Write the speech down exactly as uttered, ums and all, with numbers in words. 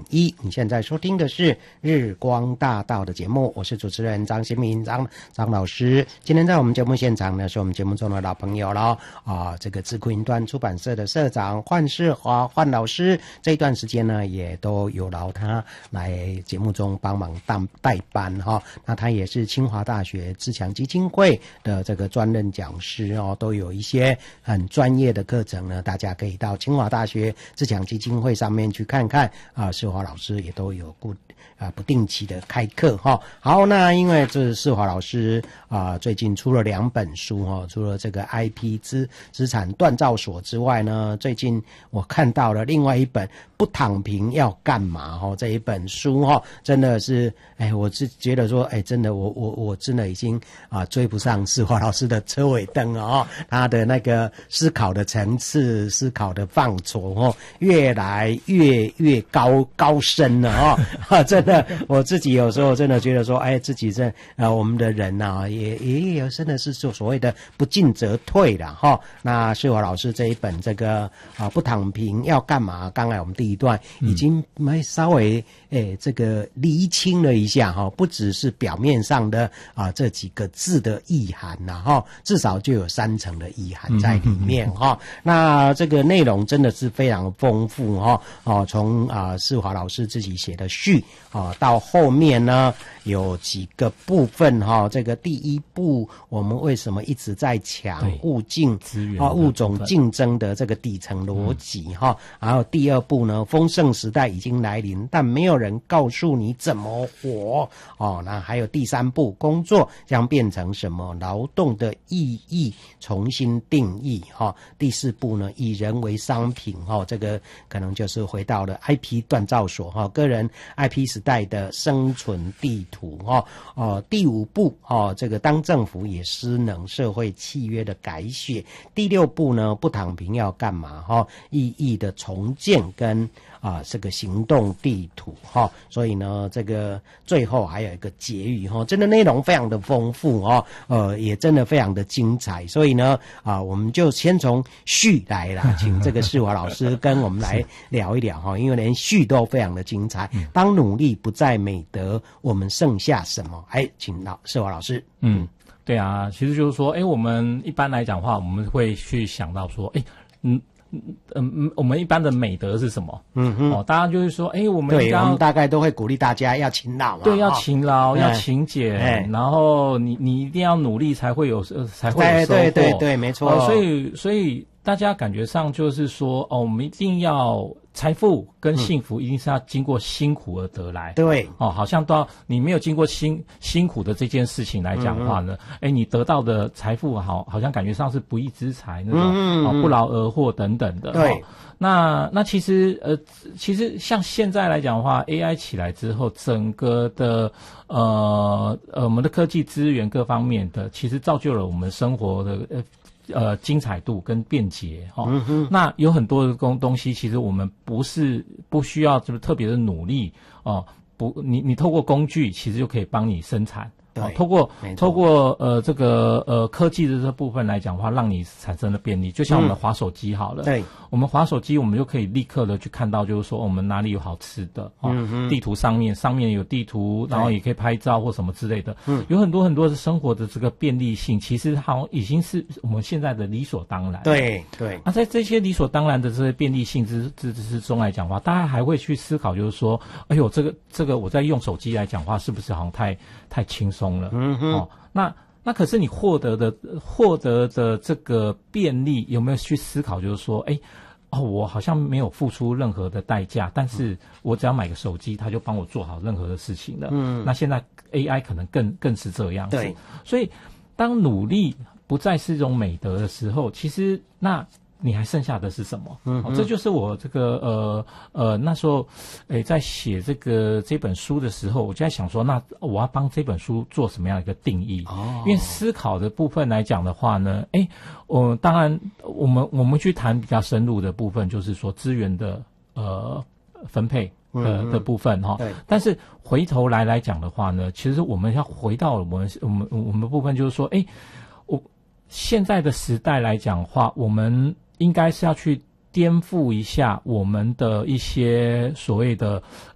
一。你现在收听的是日光大道的节目，我是主持人张新民张张老师。今天在我们节目现场呢，是我们节目中的老朋友了啊，这个智库云端出版社的社长范世华范老师，这一段时间呢，也都有劳他来节目中帮忙当代班哈。那他也是清华大学自强基金会的这个专任讲师哦，都有一些很专业的课程呢，大家可以到清华大学自强基金会上面去看看啊。世华老师也都有固啊不定期的开课哈。好，那因为这世华老师啊最近出了两本书哈，除了这个 I P 资资产锻造所之外呢，最近我看到了另外一本不躺平要干嘛哈，这一本书哈，真的是哎，我是觉得说哎，真的我我我真的已经啊追不上世华老师的车尾灯了哦，他的那个思考的层次、思考的范畴哦，越来越越高高深了哦，啊，真的，我自己有时候真的觉得说，哎，自己这呃我们的人呐、啊，也也有真的是所所谓的不进则退了哈、哦。那世华老师这一本这个啊不躺平要干嘛？刚才我们第一段已经稍微诶这个厘清了一下哈、哦，不只是表面上的啊这几个字的意涵呐哈、哦，至少就有三层的意涵在里面哈、哦。那这个内容真的是非常丰富哈、哦，哦，从啊世华老师自己写的序啊，到后面呢有几个部分哈、哦，这个第一步我们为什么一直在抢物竞啊物种竞争的这个底层逻辑哈、嗯，然后第二步呢，丰盛时代已经来临，但没有人告诉你怎么活哦。那还有第三步，工作将变成什么？劳动的意义重新定义哈、哦。第四步呢，以人为商品哈、哦，这个可能就是回到了 I P 锻造所哈、哦，个人 I P 时代的生存地图哈、哦。哦，第五步哦，这个当政府也失能，社会契约的改写。第六步呢，不躺平要干嘛哈、哦？意义的重建跟啊这个行动地图哈、哦。所以呢，这个最后还有一个结语哈、哦，真的内容非常的丰富哦，呃，也真的非常的精彩。所以呢，啊，我们就先从序来啦，请这个世华老师跟我们来聊一聊哈、哦，因为连序都非常的精彩。当努力不再美德，我们剩下什么？哎，请老世华老师。 嗯，对啊，其实就是说，哎，我们一般来讲的话，我们会去想到说，哎，嗯。嗯，我们一般的美德是什么？嗯哼，哦，大家就是说，哎，我们对，我们大概都会鼓励大家要勤劳嘛， 对，要勤劳，要勤俭，然后你你一定要努力才会有，呃、才会有收获。 对对对对，没错。 哦，所以所以大家感觉上就是说，哦，我们一定要财富跟幸福一定是要经过辛苦而得来。 对， 哦，好像到你没有经过辛辛苦的这件事情来讲的话呢，哎、嗯，你得到的财富好，好像感觉上是不义之财那种，嗯嗯哦，不劳而获等等的。 对。 哦，那那其实呃，其实像现在来讲的话 ，A I 起来之后，整个的呃呃我们的科技资源各方面的，其实造就了我们生活的呃呃精彩度跟便捷哈、哦嗯。那有很多的东东西，其实我们不是不需要就是特别的努力哦，不，你你透过工具，其实就可以帮你生产。哦，透过透过呃这个呃科技的这部分来讲的话，让你产生了便利。就像我们滑手机好了，嗯、对，我们滑手机，我们就可以立刻的去看到，就是说我们哪里有好吃的哦、嗯，地图上面上面有地图，然后也可以拍照或什么之类的，嗯，有很多很多的生活的这个便利性，其实好像已经是我们现在的理所当然。 对对。 那、啊、在这些理所当然的这些便利性之之之中来讲的话，大家还会去思考，就是说，哎呦，这个这个我在用手机来讲的话，是不是好像太太轻松？嗯哼，哦，那那可是你获得的获得的这个便利，有没有去思考？就是说，哎，哦，我好像没有付出任何的代价，但是我只要买个手机，它就帮我做好任何的事情了。嗯，那现在 A I 可能更更是这样子。对，所以当努力不再是一种美德的时候，其实那。你还剩下的是什么？嗯、哦，这就是我这个呃呃那时候，诶，在写这个这本书的时候，我就在想说，那我要帮这本书做什么样的一个定义？哦，因为思考的部分来讲的话呢，诶，我、呃、当然我们我们去谈比较深入的部分，就是说资源的呃分配的、嗯、的部分哈。对。但是回头来来讲的话呢，其实我们要回到我们我们我们的部分，就是说，诶，我现在的时代来讲的话，我们应该是要去颠覆一下我们的一些所谓的